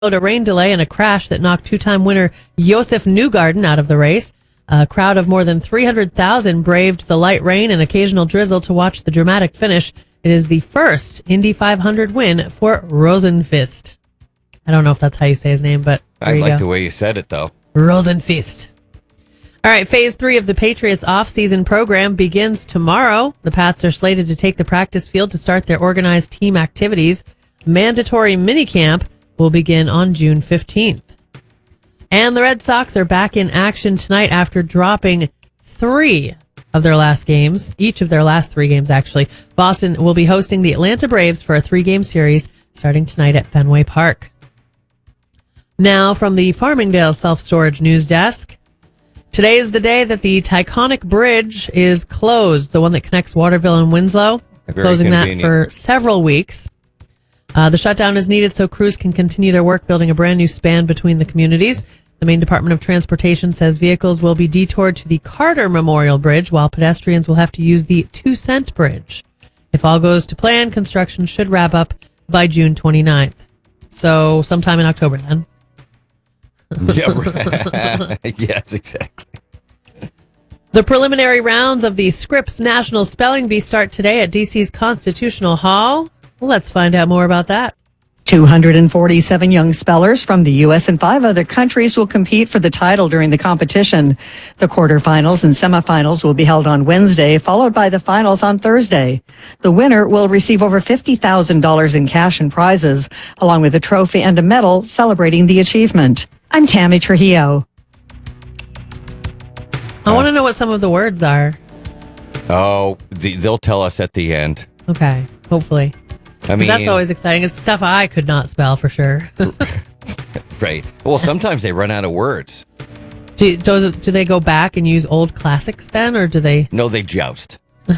A rain delay and a crash that knocked two-time winner Josef Newgarden out of the race. A crowd of more than 300,000 braved the light rain and occasional drizzle to watch the dramatic finish. It is the first Indy 500 win for Rosenqvist. I don't know if that's how you say his name, but I like the way you said it, though. Rosenqvist. All right, Phase 3 of the Patriots off-season program begins tomorrow. The Pats are slated to take the practice field to start their organized team activities. Mandatory minicamp will begin on June 15th. And the Red Sox are back in action tonight after dropping three of their last games, each of their last three games, actually. Boston will be hosting the Atlanta Braves for a 3-game series starting tonight at Fenway Park. Now from the Farmingdale Self-Storage News Desk. Today is the day that the Taconic Bridge is closed, the one that connects Waterville and Winslow. They're closing that for several weeks. The shutdown is needed so crews can continue their work building a brand new span between the communities. The Maine Department of Transportation says vehicles will be detoured to the Carter Memorial Bridge, while pedestrians will have to use the 2-cent bridge. If all goes to plan, construction should wrap up by June 29th. So sometime in October then. Yes, exactly. The preliminary rounds of the Scripps National Spelling Bee start today at DC's Constitutional Hall. Let's find out more about that. 247 young spellers from the U.S. and 5 other countries will compete for the title during the competition. The quarterfinals and semifinals will be held on Wednesday, followed by the finals on Thursday. The winner will receive over $50,000 in cash and prizes, along with a trophy and a medal celebrating the achievement. I'm Tammy Trujillo. I want to know what some of the words are. Oh, they'll tell us at the end. Okay, hopefully. I mean, that's always exciting. It's stuff I could not spell for sure. Right. Well, sometimes they run out of words. Do they go back and use old classics then, or do they? No, they joust.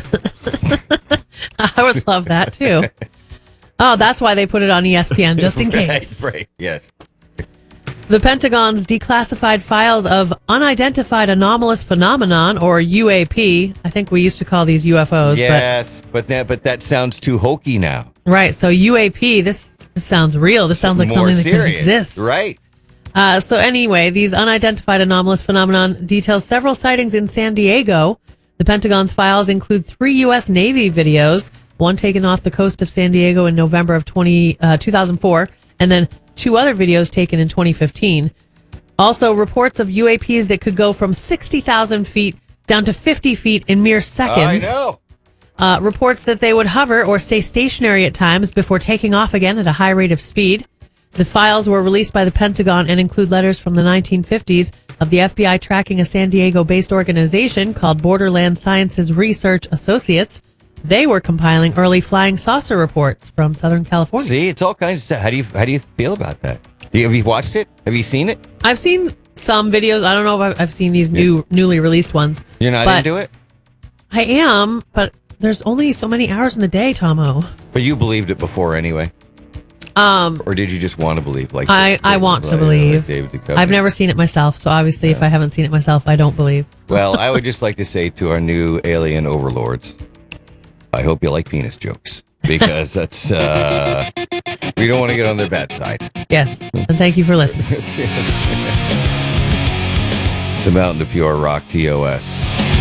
I would love that too. Oh, that's why they put it on ESPN, just in case. Right, yes. The Pentagon's declassified files of unidentified anomalous phenomenon, or UAP. I think we used to call these UFOs. Yes, but that sounds too hokey now. Right. So UAP, this sounds real. This sounds like something that can exist. Right. So anyway, these unidentified anomalous phenomenon details several sightings in San Diego. The Pentagon's files include 3 U.S. Navy videos, one taken off the coast of San Diego in November of 2004, and then 2 other videos taken in 2015. Also, reports of UAPs that could go from 60,000 feet down to 50 feet in mere seconds. I know. Reports that they would hover or stay stationary at times before taking off again at a high rate of speed. The files were released by the Pentagon and include letters from the 1950s of the FBI tracking a San Diego-based organization called Borderland Sciences Research Associates. They were compiling early flying saucer reports from Southern California. See, it's all kinds of stuff. How do you feel about that? Have you watched it? Have you seen it? I've seen some videos. I don't know if I've seen these newly released ones. You're not into it? I am, but there's only so many hours in the day, Tomo. But you believed it before anyway. Or did you just want to believe? Like I want to believe. Like David Duchovny? I've never seen it myself, so obviously if I haven't seen it myself, I don't believe. Well, I would just like to say to our new alien overlords, I hope you like penis jokes, because that's we don't want to get on their bad side. Yes, and thank you for listening. It's a Mountain to Pure Rock TOS.